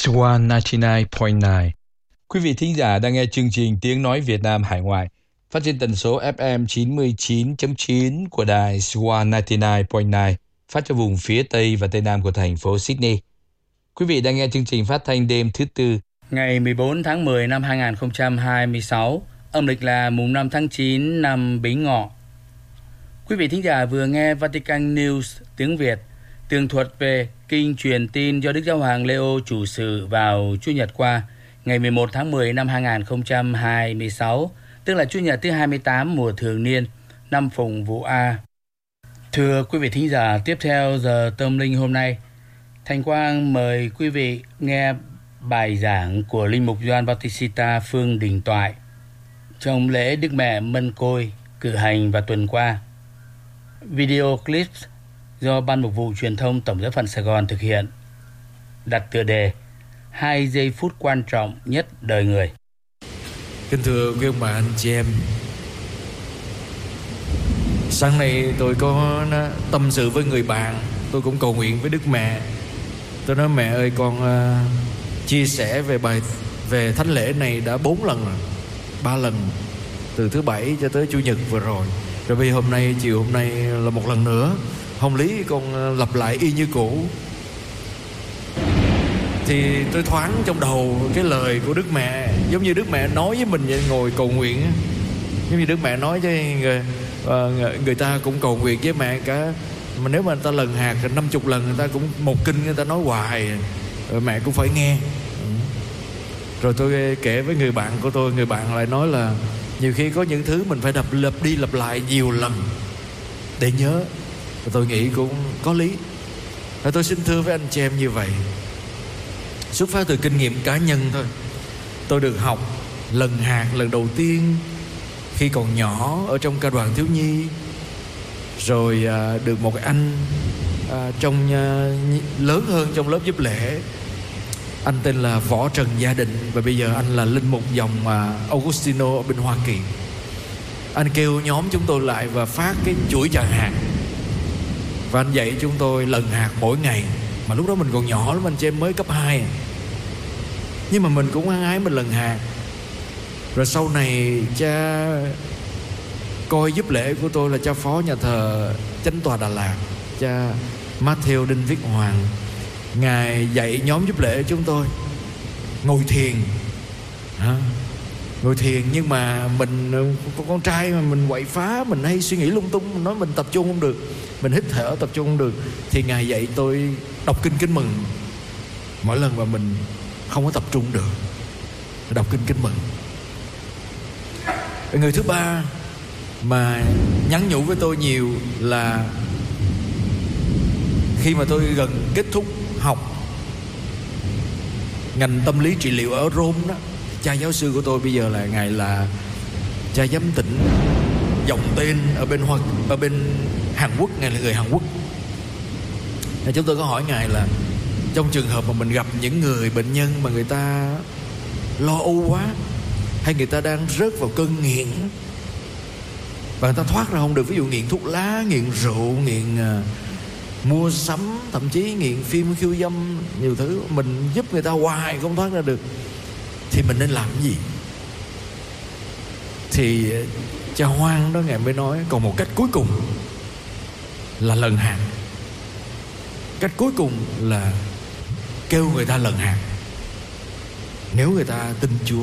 Swan 99.9. Quý vị thính giả đang nghe chương trình Tiếng Nói Việt Nam Hải Ngoại, phát trên tần số FM 99.9 của đài Swan 99.9, phát cho vùng phía Tây và Tây Nam của thành phố Sydney. Quý vị đang nghe chương trình phát thanh đêm thứ Tư, ngày 14 tháng 10 năm 2026, âm lịch là mùng 5 tháng 9 năm Bính Ngọ. Quý vị thính giả vừa nghe Vatican News tiếng Việt, tường thuật về kinh truyền tin do Đức Giáo hoàng Leo chủ sự vào Chủ nhật qua, ngày 11 tháng 10 năm 2026, tức là Chủ nhật thứ 28 mùa thường niên, năm Phùng Vụ A. Thưa quý vị thính giả, tiếp theo giờ tâm linh hôm nay, Thành Quang mời quý vị nghe bài giảng của Linh mục Gioan Bautista Phương Đình Toại trong lễ Đức Mẹ Mân Côi cử hành vào tuần qua. Video clip do Ban Mục vụ Truyền thông Tổng giáo phận Sài Gòn thực hiện, đặt tựa đề 2 giây phút quan trọng nhất đời người. Kính thưa quý ông bà anh chị em, sáng nay tôi có tâm sự với người bạn, tôi cũng cầu nguyện với Đức Mẹ. Tôi nói mẹ ơi, con chia sẻ về thánh lễ này đã 4 lần rồi, 3 lần, từ thứ Bảy cho tới Chủ nhật vừa rồi. Rồi bây hôm nay, chiều hôm nay là một lần nữa. Không lý con lặp lại y như cũ. Thì tôi thoáng trong đầu cái lời của Đức Mẹ, giống như Đức Mẹ nói với mình vậy, ngồi cầu nguyện. Giống như Đức Mẹ nói cho người ta cũng cầu nguyện với mẹ cả. Mà nếu mà người ta lần hạt 50 lần, người ta cũng một kinh người ta nói hoài, rồi mẹ cũng phải nghe. Rồi tôi kể với người bạn của tôi, người bạn lại nói là nhiều khi có những thứ mình phải lặp đi lặp lại nhiều lần để nhớ. Và tôi nghĩ cũng có lý. Và tôi xin thưa với anh chị em như vậy, xuất phát từ kinh nghiệm cá nhân thôi. Tôi được học lần hạt lần đầu tiên khi còn nhỏ ở trong ca đoàn thiếu nhi. Rồi được một anh lớn hơn trong lớp giúp lễ. Anh tên là Võ Trần Gia Định, và bây giờ anh là linh mục dòng Augustino ở bên Hoa Kỳ. Anh kêu nhóm chúng tôi lại và phát cái chuỗi tràng hạt, và anh dạy chúng tôi lần hạt mỗi ngày. Mà lúc đó mình còn nhỏ lắm, anh chị em mới cấp 2. Nhưng mà mình cũng hăng ái mình lần hạt. Rồi sau này cha coi giúp lễ của tôi là cha phó nhà thờ Chánh tòa Đà Lạt, cha Matthew Đinh Viết Hoàng. Ngài dạy nhóm giúp lễ chúng tôi ngồi thiền. Ngồi thiền, nhưng mà mình con trai mà mình quậy phá, mình hay suy nghĩ lung tung, mình nói mình tập trung không được, mình hít thở tập trung không được. Thì Ngài dạy tôi đọc kinh Kinh Mừng. Mỗi lần mà mình không có tập trung được, đọc kinh Kinh Mừng. Người thứ ba mà nhắn nhủ với tôi nhiều là khi mà tôi gần kết thúc học ngành tâm lý trị liệu ở Rome đó, cha giáo sư của tôi bây giờ là Ngài là cha giám tỉnh dòng tên ở bên Hàn Quốc. Ngài là người Hàn Quốc. Thì chúng tôi có hỏi Ngài là trong trường hợp mà mình gặp những người bệnh nhân mà người ta lo âu quá, hay người ta đang rớt vào cơn nghiện và người ta thoát ra không được, ví dụ nghiện thuốc lá, nghiện rượu, nghiện mua sắm, thậm chí nghiện phim khiêu dâm, nhiều thứ, mình giúp người ta hoài không thoát ra được, thì mình nên làm cái gì? Thì cha Hoang đó Ngài mới nói còn một cách cuối cùng là lần hạt. Cách cuối cùng là kêu người ta lần hạt nếu người ta tin Chúa.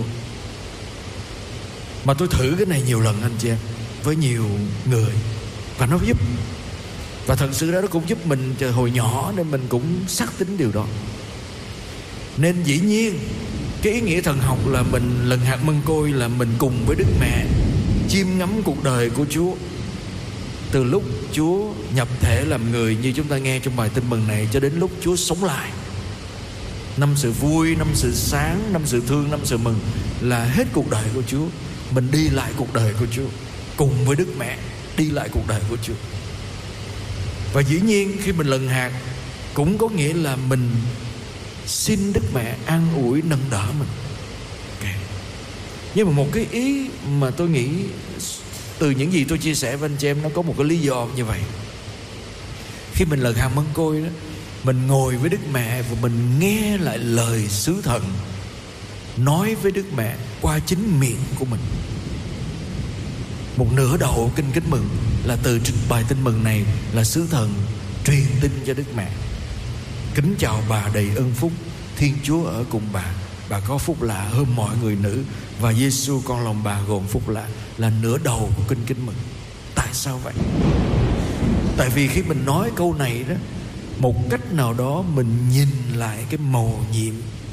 Mà tôi thử cái này nhiều lần anh chị em, với nhiều người, và nó giúp. Và thật sự đó nó cũng giúp mình từ hồi nhỏ, nên mình cũng xác tín điều đó. Nên dĩ nhiên cái ý nghĩa thần học là mình lần hạt mân côi là mình cùng với Đức Mẹ chiêm ngắm cuộc đời của Chúa, từ lúc Chúa nhập thể làm người như chúng ta nghe trong bài tin mừng này, cho đến lúc Chúa sống lại. Năm sự vui, năm sự sáng, năm sự thương, năm sự mừng, là hết cuộc đời của Chúa. Mình đi lại cuộc đời của Chúa cùng với Đức Mẹ, đi lại cuộc đời của Chúa. Và dĩ nhiên khi mình lần hạt cũng có nghĩa là mình xin Đức Mẹ an ủi nâng đỡ mình. Nhưng mà một cái ý mà tôi nghĩ từ những gì tôi chia sẻ với anh chị em, nó có một cái lý do như vậy. Khi mình lần hạt mân côi đó, Mình ngồi với Đức Mẹ và mình nghe lại lời sứ thần nói với Đức Mẹ qua chính miệng của mình. Một nửa đầu kinh Kính Mừng là từ bài Tin Mừng này là sứ thần truyền tin cho Đức Mẹ. Kính chào bà đầy ơn phúc, Thiên Chúa ở cùng bà có phúc lạ hơn mọi người nữ, và Giêsu con lòng bà gồm phúc lạ, là nửa đầu của kinh Kính Mừng. Tại sao vậy? Tại vì khi mình nói câu này đó, một cách nào đó mình nhìn lại cái mầu nhiệm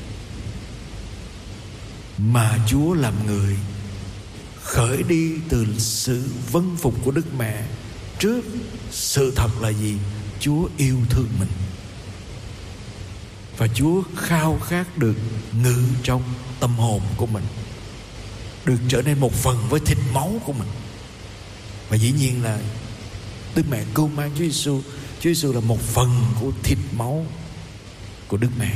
mà Chúa làm người khởi đi từ sự vâng phục của Đức Mẹ. Trước sự thật là gì? Chúa yêu thương mình, và Chúa khao khát được ngự trong tâm hồn của mình, được trở nên một phần với thịt máu của mình. Và dĩ nhiên là Đức Mẹ cưu mang Chúa Giêsu. Chúa Giêsu là một phần của thịt máu của Đức Mẹ.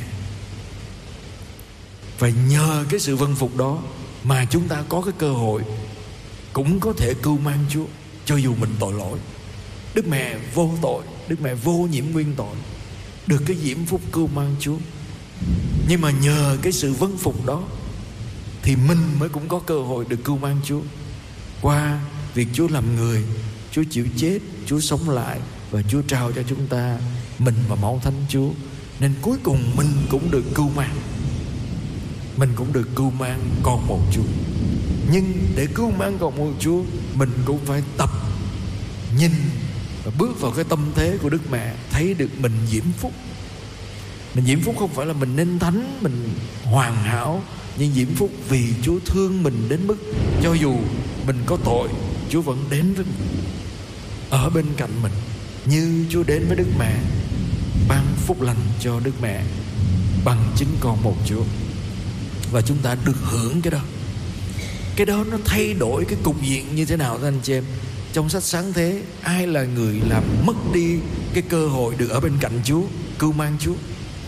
Và nhờ cái sự vâng phục đó mà chúng ta có cái cơ hội cũng có thể cưu mang Chúa, cho dù mình tội lỗi. Đức Mẹ vô tội, Đức Mẹ vô nhiễm nguyên tội, được cái diễm phúc cưu mang Chúa. Nhưng mà nhờ cái sự vâng phục đó thì mình mới cũng có cơ hội được cưu mang Chúa, qua việc Chúa làm người, Chúa chịu chết, Chúa sống lại, và Chúa trao cho chúng ta mình và máu thánh Chúa. Nên cuối cùng mình cũng được cưu mang, mình cũng được cưu mang con một Chúa. Nhưng để cưu mang con một Chúa, mình cũng phải tập nhìn và bước vào cái tâm thế của Đức Mẹ, thấy được mình diễm phúc. Mình diễm phúc không phải là mình nên thánh, mình hoàn hảo, nhưng diễm phúc vì Chúa thương mình đến mức cho dù mình có tội, Chúa vẫn đến với mình, ở bên cạnh mình, như Chúa đến với Đức Mẹ, ban phúc lành cho Đức Mẹ bằng chính con một Chúa. Và chúng ta được hưởng cái đó. Cái đó nó thay đổi cái cục diện như thế nào thưa anh chị em? Trong sách Sáng Thế, ai là người làm mất đi cái cơ hội được ở bên cạnh Chúa, cưu mang Chúa?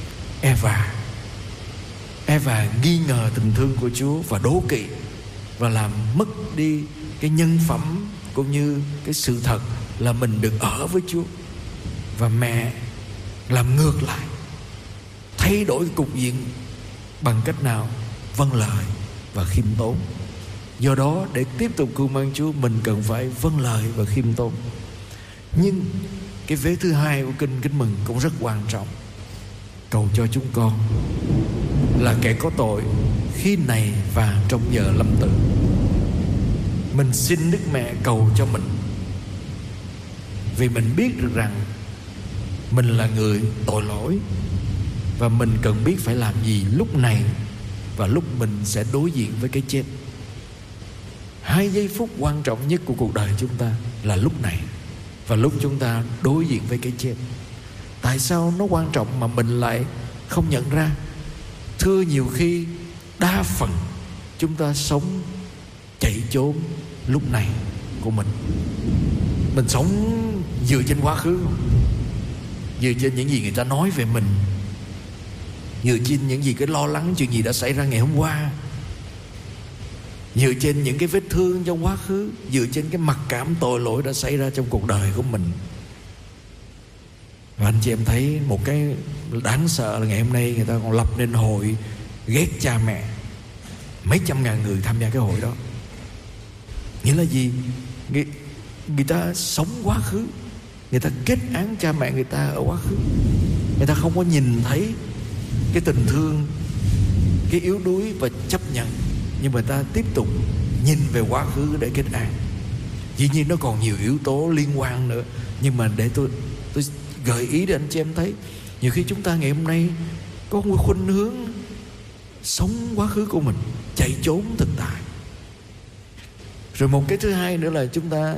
Eva nghi ngờ tình thương của Chúa và đố kỵ, và làm mất đi cái nhân phẩm cũng như cái sự thật là mình được ở với Chúa. Và mẹ làm ngược lại, thay đổi cái cục diện bằng cách nào? Vâng lời và khiêm tốn. Do đó để tiếp tục cưu mang Chúa, mình cần phải vâng lời và khiêm tốn. Nhưng cái vế thứ hai của kinh Kính Mừng cũng rất quan trọng. Cầu cho chúng con là kẻ có tội khi này và trong giờ lâm tử. Mình xin Đức Mẹ cầu cho mình, vì mình biết được rằng mình là người tội lỗi, và mình cần biết phải làm gì lúc này và lúc mình sẽ đối diện với cái chết. 2 giây phút quan trọng nhất của cuộc đời chúng ta là lúc này và lúc chúng ta đối diện với cái chết. Tại sao nó quan trọng mà mình lại không nhận ra? Thưa, nhiều khi đa phần chúng ta sống chạy trốn lúc này của mình. Mình sống dựa trên quá khứ, dựa trên những gì người ta nói về mình, dựa trên những gì cái lo lắng chuyện gì đã xảy ra ngày hôm qua, dựa trên những cái vết thương trong quá khứ, dựa trên cái mặc cảm tội lỗi đã xảy ra trong cuộc đời của mình. Và anh chị em thấy một cái đáng sợ là ngày hôm nay người ta còn lập nên hội ghét cha mẹ. Mấy trăm ngàn người tham gia cái hội đó. Nghĩa là gì? Người ta sống quá khứ, người ta kết án cha mẹ người ta ở quá khứ. Người ta không có nhìn thấy cái tình thương, cái yếu đuối và chấp nhận, nhưng mà ta tiếp tục nhìn về quá khứ để kết án. Dĩ nhiên nó còn nhiều yếu tố liên quan nữa, nhưng mà để tôi gợi ý để anh chị em thấy, nhiều khi chúng ta ngày hôm nay có một khuynh hướng sống quá khứ của mình, chạy trốn thực tại. Rồi một cái thứ hai nữa là chúng ta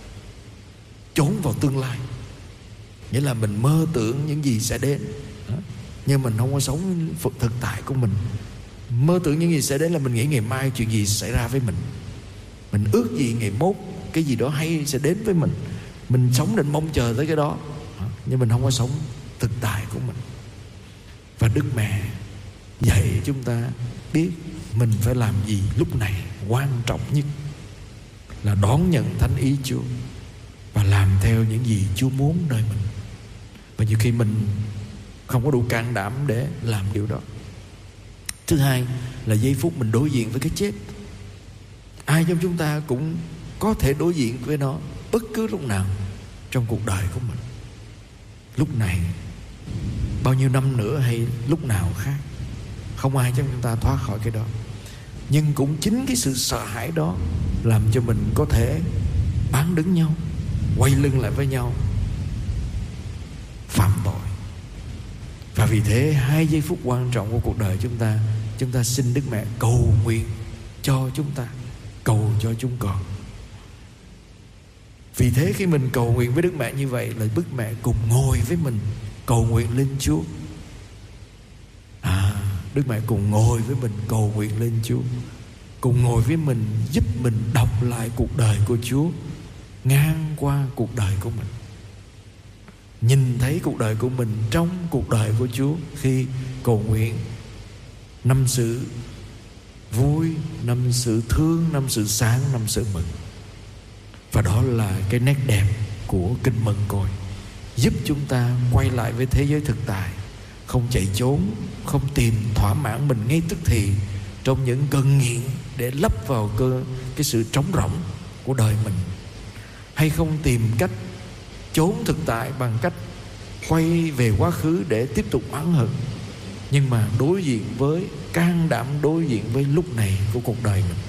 trốn vào tương lai, nghĩa là mình mơ tưởng những gì sẽ đến, nhưng mình không có sống thực tại của mình. Mơ tưởng những gì sẽ đến là mình nghĩ ngày mai chuyện gì xảy ra với mình, mình ước gì ngày mốt cái gì đó hay sẽ đến với mình. Mình sống định mong chờ tới cái đó, nhưng mình không có sống thực tại của mình. Và Đức Mẹ dạy chúng ta biết mình phải làm gì lúc này. Quan trọng nhất là đón nhận thánh ý Chúa và làm theo những gì Chúa muốn đời mình. Và nhiều khi mình không có đủ can đảm để làm điều đó. Thứ hai là giây phút mình đối diện với cái chết. Ai trong chúng ta cũng có thể đối diện với nó bất cứ lúc nào trong cuộc đời của mình. Lúc này, bao nhiêu năm nữa hay lúc nào khác, không ai trong chúng ta thoát khỏi cái đó. Nhưng cũng chính cái sự sợ hãi đó làm cho mình có thể bán đứng nhau, quay lưng lại với nhau, phạm tội. Và vì thế 2 giây phút quan trọng của cuộc đời chúng ta xin Đức Mẹ cầu nguyện cho chúng ta, cầu cho chúng con. Vì thế khi mình cầu nguyện với Đức Mẹ như vậy là Đức Mẹ cùng ngồi với mình cầu nguyện lên Chúa. Đức Mẹ cùng ngồi với mình cầu nguyện lên Chúa, cùng ngồi với mình giúp mình đọc lại cuộc đời của Chúa ngang qua cuộc đời của mình, nhìn thấy cuộc đời của mình trong cuộc đời của Chúa khi cầu nguyện. 5 sự vui, 5 sự thương, 5 sự sáng, 5 sự mừng. Và đó là cái nét đẹp của Kinh Mừng Côi, giúp chúng ta quay lại với thế giới thực tại, không chạy trốn, không tìm thỏa mãn mình ngay tức thì trong những cơn nghiện để lấp vào cái sự trống rỗng của đời mình, hay không tìm cách trốn thực tại bằng cách quay về quá khứ để tiếp tục oán hận, nhưng mà can đảm đối diện với lúc này của cuộc đời mình,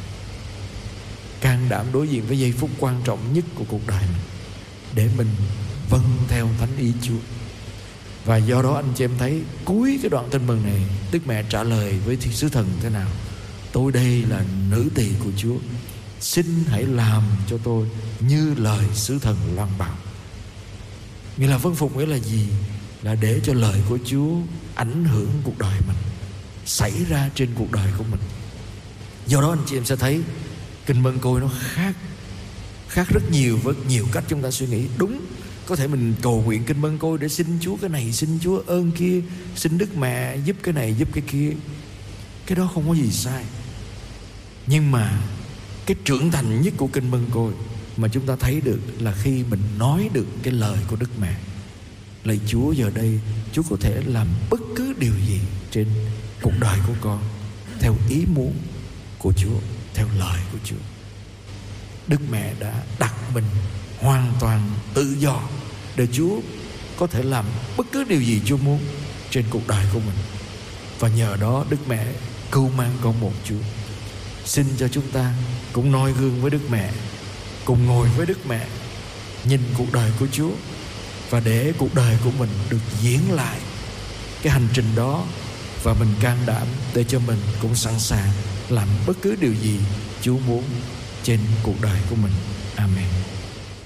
can đảm đối diện với giây phút quan trọng nhất của cuộc đời mình, để mình vâng theo thánh ý Chúa. Và do đó anh chị em thấy cuối cái đoạn tin mừng này, Đức Mẹ trả lời với sứ thần thế nào? Tôi đây là nữ tỳ của Chúa, xin hãy làm cho tôi như lời sứ thần loan báo. Nghĩa là vâng phục nghĩa là gì? Là để cho lời của Chúa ảnh hưởng cuộc đời mình, xảy ra trên cuộc đời của mình. Do đó anh chị em sẽ thấy Kinh Mừng Côi nó khác rất nhiều với nhiều cách chúng ta suy nghĩ. Đúng, có thể mình cầu nguyện Kinh Mừng Côi để xin Chúa cái này, xin Chúa ơn kia, xin Đức Mẹ giúp cái này giúp cái kia. Cái đó không có gì sai. Nhưng mà cái trưởng thành nhất của Kinh Mừng Côi mà chúng ta thấy được là khi mình nói được cái lời của Đức Mẹ: lạy Chúa, giờ đây Chúa có thể làm bất cứ điều gì trên cuộc đời của con theo ý muốn của Chúa, theo lời của Chúa. Đức Mẹ đã đặt mình hoàn toàn tự do để Chúa có thể làm bất cứ điều gì Chúa muốn trên cuộc đời của mình. Và nhờ đó Đức Mẹ cưu mang con một Chúa. Xin cho chúng ta cũng noi gương với Đức Mẹ, cùng ngồi với Đức Mẹ, nhìn cuộc đời của Chúa, và để cuộc đời của mình được diễn lại cái hành trình đó, và mình can đảm để cho mình cũng sẵn sàng làm bất cứ điều gì Chúa muốn trên cuộc đời của mình. Amen.